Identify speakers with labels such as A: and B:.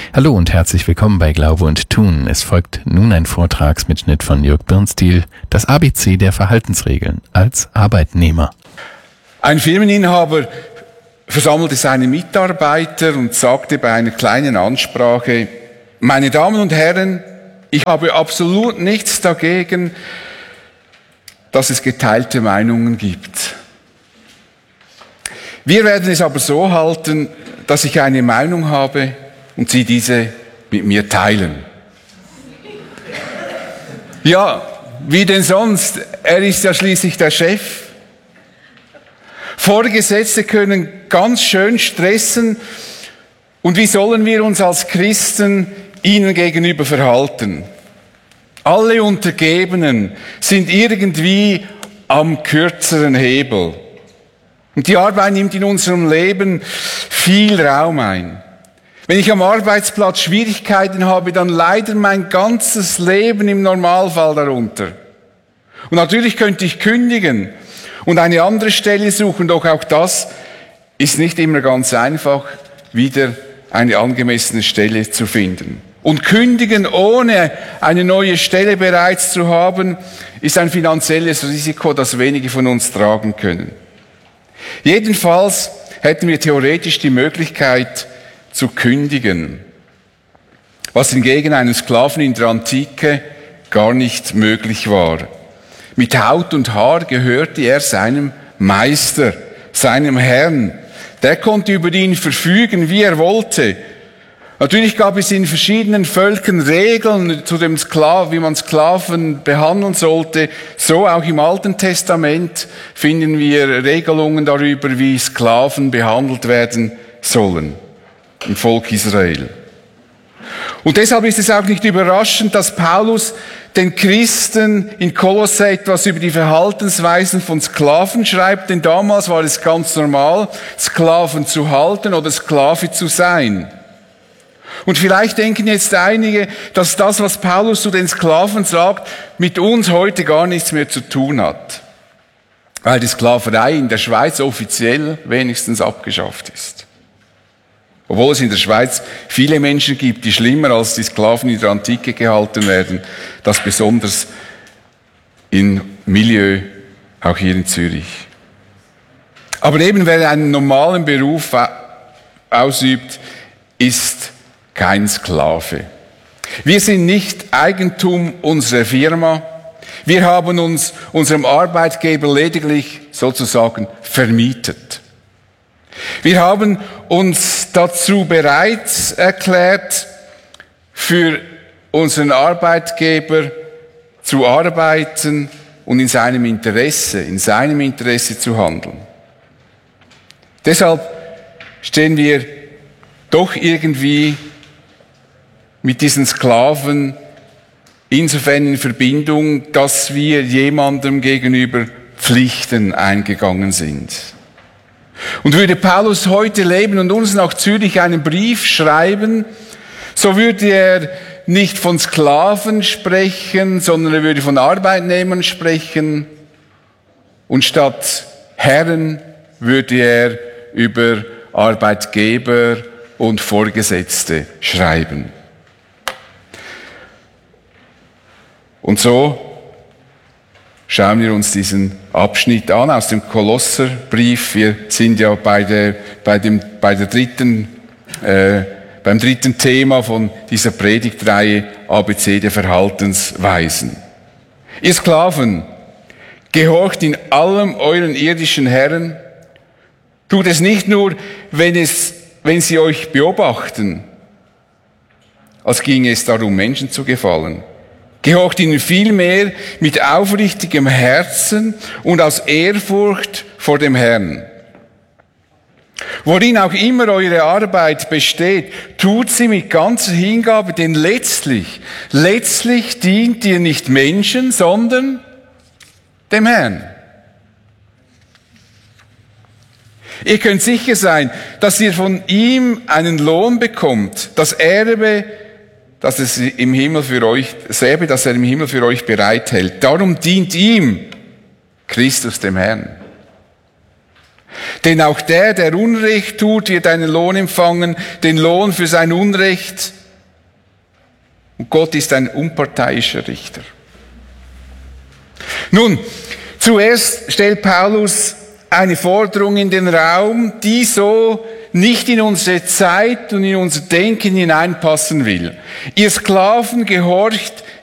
A: Hallo und herzlich willkommen bei Glaube und Tun. Es folgt nun ein Vortragsmitschnitt von Jörg Birnstiel, das ABC der Verhaltensregeln als Arbeitnehmer.
B: Ein Firmeninhaber versammelte seine Mitarbeiter und sagte bei einer kleinen Ansprache: Meine Damen und Herren, ich habe absolut nichts dagegen, dass es geteilte Meinungen gibt. Wir werden es aber so halten, dass ich eine Meinung habe und Sie diese mit mir teilen. Ja, wie denn sonst? Er ist ja schließlich der Chef. Vorgesetzte können ganz schön stressen. Und wie sollen wir uns als Christen ihnen gegenüber verhalten? Alle Untergebenen sind irgendwie am kürzeren Hebel. Und die Arbeit nimmt in unserem Leben viel Raum ein. Wenn ich am Arbeitsplatz Schwierigkeiten habe, dann leidet mein ganzes Leben im Normalfall darunter. Und natürlich könnte ich kündigen und eine andere Stelle suchen, doch auch das ist nicht immer ganz einfach, wieder eine angemessene Stelle zu finden. Und kündigen, ohne eine neue Stelle bereits zu haben, ist ein finanzielles Risiko, das wenige von uns tragen können. Jedenfalls hätten wir theoretisch die Möglichkeit zu kündigen, was hingegen einem Sklaven in der Antike gar nicht möglich war. Mit Haut und Haar gehörte er seinem Meister, seinem Herrn. Der konnte über ihn verfügen, wie er wollte. Natürlich gab es in verschiedenen Völkern Regeln zu dem Sklaven, wie man Sklaven behandeln sollte. So auch im Alten Testament finden wir Regelungen darüber, wie Sklaven behandelt werden sollen im Volk Israel. Und deshalb ist es auch nicht überraschend, dass Paulus den Christen in Kolosse etwas über die Verhaltensweisen von Sklaven schreibt, denn damals war es ganz normal, Sklaven zu halten oder Sklave zu sein. Und vielleicht denken jetzt einige, dass das, was Paulus zu den Sklaven sagt, mit uns heute gar nichts mehr zu tun hat, weil die Sklaverei in der Schweiz offiziell wenigstens abgeschafft ist. Obwohl es in der Schweiz viele Menschen gibt, die schlimmer als die Sklaven in der Antike gehalten werden, das besonders im Milieu, auch hier in Zürich. Aber eben wer einen normalen Beruf ausübt, ist kein Sklave. Wir sind nicht Eigentum unserer Firma. Wir haben uns unserem Arbeitgeber lediglich sozusagen vermietet. Wir haben uns dazu bereit erklärt, für unseren Arbeitgeber zu arbeiten und in seinem Interesse zu handeln. Deshalb stehen wir doch irgendwie mit diesen Sklaven insofern in Verbindung, dass wir jemandem gegenüber Pflichten eingegangen sind. Und würde Paulus heute leben und uns nach Zürich einen Brief schreiben, so würde er nicht von Sklaven sprechen, sondern er würde von Arbeitnehmern sprechen. Und statt Herren würde er über Arbeitgeber und Vorgesetzte schreiben. Und so schauen wir uns diesen Abschnitt an aus dem Kolosserbrief. Wir sind ja beim dritten Thema von dieser Predigtreihe ABC der Verhaltensweisen. Ihr Sklaven, gehorcht in allem euren irdischen Herren. Tut es nicht nur, wenn sie euch beobachten, als ginge es darum, Menschen zu gefallen. Gehorcht ihnen vielmehr mit aufrichtigem Herzen und aus Ehrfurcht vor dem Herrn. Worin auch immer eure Arbeit besteht, tut sie mit ganzer Hingabe, denn letztlich dient ihr nicht Menschen, sondern dem Herrn. Ihr könnt sicher sein, dass ihr von ihm einen Lohn bekommt, das Erbe, dass er im Himmel für euch bereithält. Darum dient ihm Christus dem Herrn. Denn auch der Unrecht tut, wird einen Lohn empfangen, den Lohn für sein Unrecht, Und Gott ist ein unparteiischer Richter. Nun, zuerst stellt Paulus eine Forderung in den Raum, die so nicht in unsere Zeit und in unser Denken hineinpassen will. Ihr Sklaven gehorcht